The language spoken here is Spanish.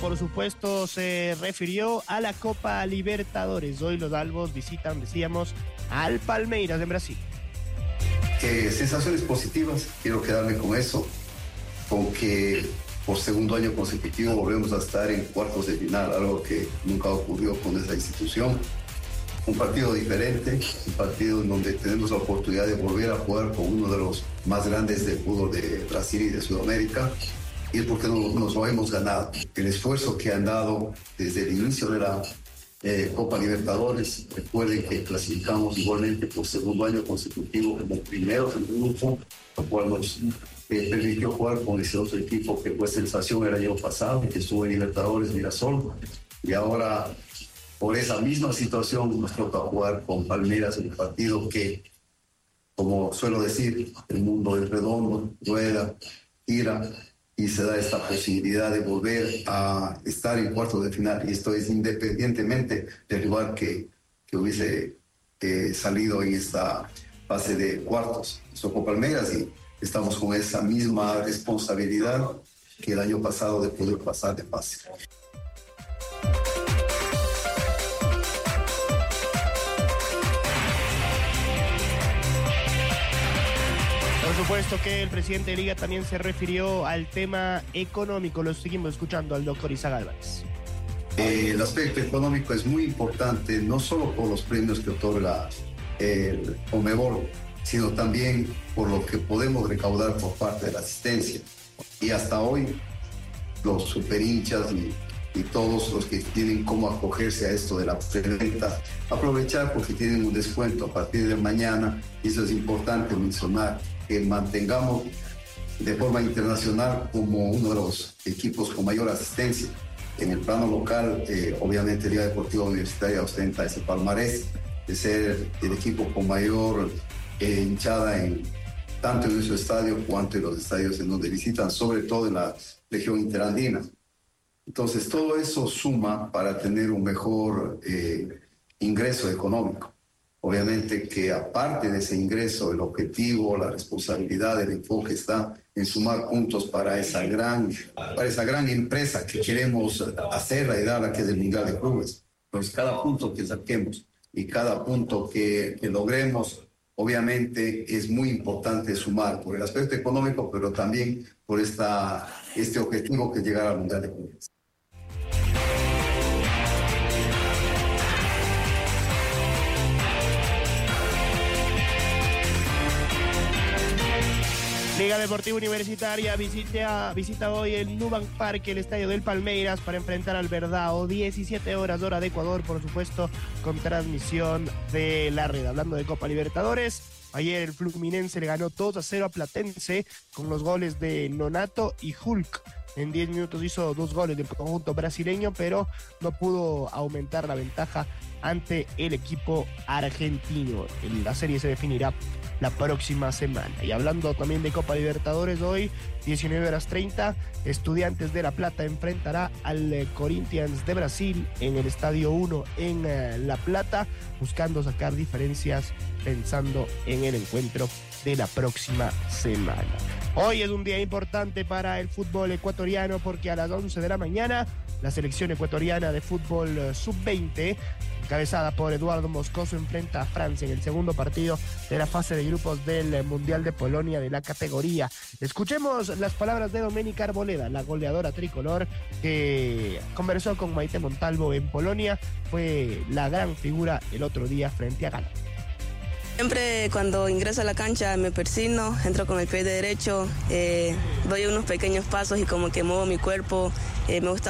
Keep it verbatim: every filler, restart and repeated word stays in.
por supuesto, se refirió a la Copa Libertadores. Hoy los albos visitan, decíamos, al Palmeiras en Brasil. Eh, sensaciones positivas, quiero quedarme con eso, con que por segundo año consecutivo volvemos a estar en cuartos de final, algo que nunca ocurrió con esa institución. Un partido diferente, un partido en donde tenemos la oportunidad de volver a jugar con uno de los más grandes del fútbol de Brasil y de Sudamérica, y es porque nos, nos lo hemos ganado. El esfuerzo que han dado desde el inicio de la eh, Copa Libertadores, recuerden que clasificamos igualmente por segundo año consecutivo como primeros en el grupo, lo cual nos eh, permitió jugar con ese otro equipo que fue sensación el año pasado, que estuvo en Libertadores, Mirasol, y ahora por esa misma situación nos toca jugar con Palmeiras en un partido que, como suelo decir, el mundo es redondo, rueda, gira, y se da esta posibilidad de volver a estar en cuartos de final. Y esto es independientemente del rival que, que hubiese eh, salido en esta fase de cuartos. Somos Palmeiras y estamos con esa misma responsabilidad que el año pasado de poder pasar de fase. Por supuesto que el presidente de Liga también se refirió al tema económico. Lo seguimos escuchando al doctor Isaac Álvarez. Eh, el aspecto económico es muy importante, no solo por los premios que otorga el Conmebol, sino también por lo que podemos recaudar por parte de la asistencia. Y hasta hoy, los superhinchas y, y todos los que tienen cómo acogerse a esto de la preventa, aprovechar porque tienen un descuento a partir de mañana, y eso es importante mencionar, que mantengamos de forma internacional como uno de los equipos con mayor asistencia. En el plano local, eh, obviamente Liga Deportiva Universitaria ostenta ese palmarés de ser el equipo con mayor eh, hinchada en, tanto en nuestro estadio cuanto en los estadios en donde visitan, sobre todo en la región interandina. Entonces todo eso suma para tener un mejor eh, ingreso económico. Obviamente que aparte de ese ingreso, el objetivo, la responsabilidad, el enfoque está en sumar puntos para esa gran, para esa gran empresa que queremos hacerla y darla, que es el Mundial de Clubes. Pues cada punto que saquemos y cada punto que, que logremos, obviamente es muy importante sumar por el aspecto económico, pero también por esta, este objetivo que es llegar al Mundial de Clubes. Liga Deportiva Universitaria visita, visita hoy el Nubank Park, el estadio del Palmeiras, para enfrentar al Verdao. diecisiete horas, hora de Ecuador, por supuesto, con transmisión de la red. Hablando de Copa Libertadores, ayer el Fluminense le ganó dos a cero a Platense con los goles de Nonato y Hulk. En diez minutos hizo dos goles del conjunto brasileño, pero no pudo aumentar la ventaja ante el equipo argentino. La serie se definirá la próxima semana. Y hablando también de Copa Libertadores, hoy, diecinueve horas treinta, Estudiantes de La Plata enfrentará al Corinthians de Brasil en el Estadio uno en uh, La Plata, buscando sacar diferencias pensando en el encuentro de la próxima semana. Hoy es un día importante para el fútbol ecuatoriano porque a las once de la mañana la selección ecuatoriana de fútbol sub veinte, encabezada por Eduardo Moscoso, enfrenta a Francia en el segundo partido de la fase de grupos del Mundial de Polonia de la categoría. Escuchemos las palabras de Doménica Arboleda, la goleadora tricolor que conversó con Maite Montalvo en Polonia. Fue la gran figura el otro día frente a Ghana. Siempre cuando ingreso a la cancha me persino, entro con el pie derecho, eh, doy unos pequeños pasos y como que muevo mi cuerpo. Eh, me gusta